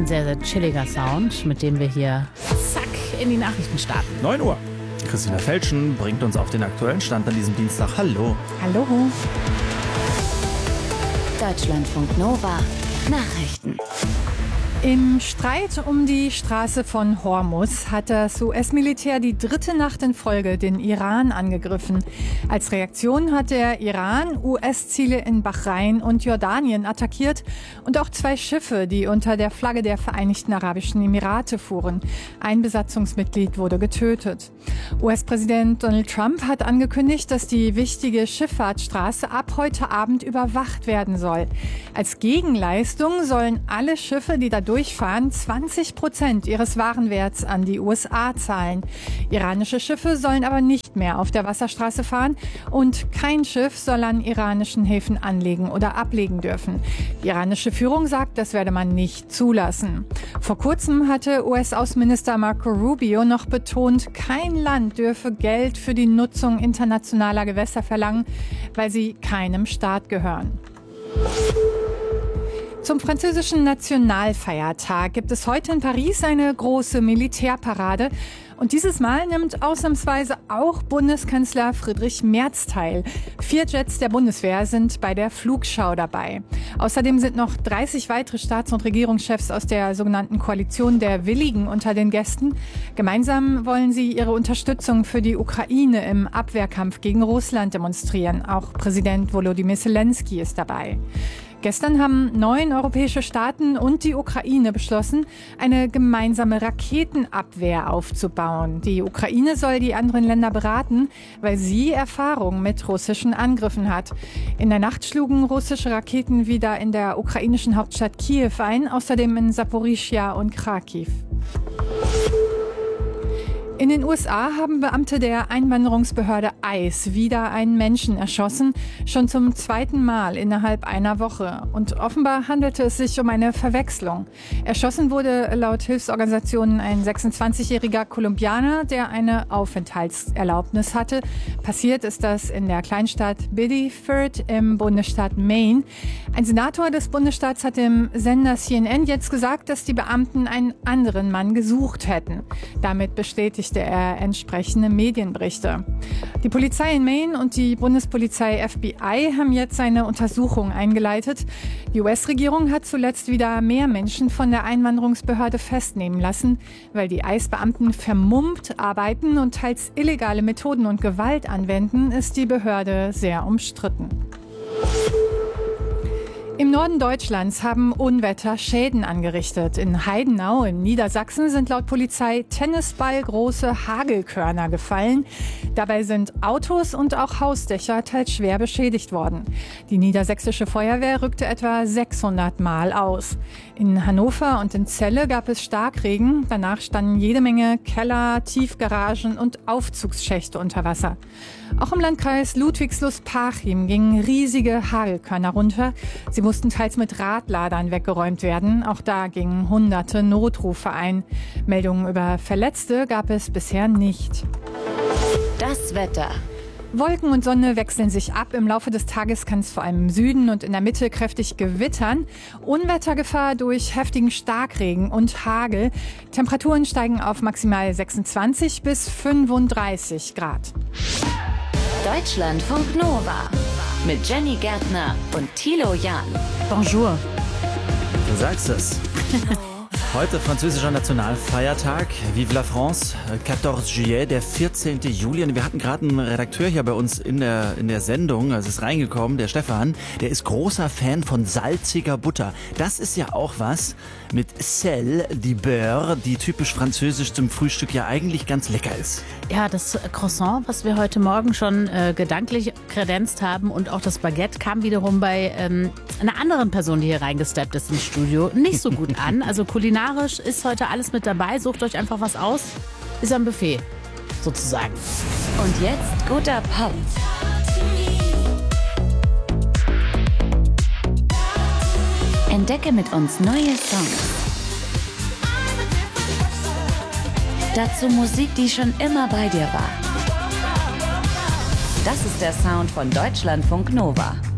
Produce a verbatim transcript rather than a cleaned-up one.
ein sehr, sehr chilliger Sound, mit dem wir hier zack in die Nachrichten starten. neun Uhr. Christina Felschen bringt uns auf den aktuellen Stand an diesem Dienstag. Hallo. Hallo. Deutschlandfunk Nova. Nachrichten. Im Streit um die Straße von Hormuz hat das U S-Militär die dritte Nacht in Folge den Iran angegriffen. Als Reaktion hat der Iran U S-Ziele in Bahrain und Jordanien attackiert und auch zwei Schiffe, die unter der Flagge der Vereinigten Arabischen Emirate fuhren. Ein Besatzungsmitglied wurde getötet. U S-Präsident Donald Trump hat angekündigt, dass die wichtige Schifffahrtsstraße ab heute Abend überwacht werden soll. Als Gegenleistung sollen alle Schiffe, die da durchfahren, zwanzig Prozent ihres Warenwerts an die U S A zahlen. Iranische Schiffe sollen aber nicht mehr auf der Wasserstraße fahren und kein Schiff soll an iranischen Häfen anlegen oder ablegen dürfen. Die iranische Führung sagt, das werde man nicht zulassen. Vor kurzem hatte U S-Außenminister Marco Rubio noch betont, kein Land dürfe Geld für die Nutzung internationaler Gewässer verlangen, weil sie keinem Staat gehören. Zum französischen Nationalfeiertag gibt es heute in Paris eine große Militärparade. Und dieses Mal nimmt ausnahmsweise auch Bundeskanzler Friedrich Merz teil. Vier Jets der Bundeswehr sind bei der Flugschau dabei. Außerdem sind noch dreißig weitere Staats- und Regierungschefs aus der sogenannten Koalition der Willigen unter den Gästen. Gemeinsam wollen sie ihre Unterstützung für die Ukraine im Abwehrkampf gegen Russland demonstrieren. Auch Präsident Volodymyr Zelensky ist dabei. Gestern haben neun europäische Staaten und die Ukraine beschlossen, eine gemeinsame Raketenabwehr aufzubauen. Die Ukraine soll die anderen Länder beraten, weil sie Erfahrung mit russischen Angriffen hat. In der Nacht schlugen russische Raketen wieder in der ukrainischen Hauptstadt Kiew ein, außerdem in Saporischschja und Kharkiv. In den U S A haben Beamte der Einwanderungsbehörde I C E wieder einen Menschen erschossen, schon zum zweiten Mal innerhalb einer Woche. Und offenbar handelte es sich um eine Verwechslung. Erschossen wurde laut Hilfsorganisationen ein sechsundzwanzigjähriger Kolumbianer, der eine Aufenthaltserlaubnis hatte. Passiert ist das in der Kleinstadt Biddeford im Bundesstaat Maine. Ein Senator des Bundesstaats hat dem Sender C N N jetzt gesagt, dass die Beamten einen anderen Mann gesucht hätten. Damit bestätigt er entsprechende Medienberichte. Die Polizei in Maine und die Bundespolizei F B I haben jetzt eine Untersuchung eingeleitet. Die U S-Regierung hat zuletzt wieder mehr Menschen von der Einwanderungsbehörde festnehmen lassen. Weil die I C E-Beamten vermummt arbeiten und teils illegale Methoden und Gewalt anwenden, ist die Behörde sehr umstritten. Im Norden Deutschlands haben Unwetter Schäden angerichtet. In Heidenau in Niedersachsen sind laut Polizei tennisballgroße Hagelkörner gefallen. Dabei sind Autos und auch Hausdächer teils schwer beschädigt worden. Die niedersächsische Feuerwehr rückte etwa sechshundert Mal aus. In Hannover und in Celle gab es Starkregen. Danach standen jede Menge Keller, Tiefgaragen und Aufzugsschächte unter Wasser. Auch im Landkreis Ludwigslust-Parchim gingen riesige Hagelkörner runter. Sie mussten teils mit Radladern weggeräumt werden. Auch da gingen hunderte Notrufe ein. Meldungen über Verletzte gab es bisher nicht. Das Wetter. Wolken und Sonne wechseln sich ab. Im Laufe des Tages kann es vor allem im Süden und in der Mitte kräftig gewittern. Unwettergefahr durch heftigen Starkregen und Hagel. Temperaturen steigen auf maximal sechsundzwanzig bis fünfunddreißig Grad. Deutschlandfunk Nova mit Jenny Gärtner und Thilo Jahn. Bonjour. Du sagst es. Heute französischer Nationalfeiertag. Vive la France. vierzehnten Juillet, der vierzehnten Juli. Und wir hatten gerade einen Redakteur hier bei uns in der, in der Sendung. Also ist reingekommen, der Stefan. Der ist großer Fan von salziger Butter. Das ist ja auch was mit Sel, die Beurre, die typisch französisch zum Frühstück ja eigentlich ganz lecker ist. Ja, das Croissant, was wir heute Morgen schon äh, gedanklich kredenzt haben, und auch das Baguette kam wiederum bei ähm, einer anderen Person, die hier reingesteppt ist ins Studio, nicht so gut an. Also kulinarisch ist heute alles mit dabei. Sucht euch einfach was aus. Ist am Buffet, sozusagen. Und jetzt guter Pop. Entdecke mit uns neue Songs. Dazu Musik, die schon immer bei dir war. Das ist der Sound von Deutschlandfunk Nova.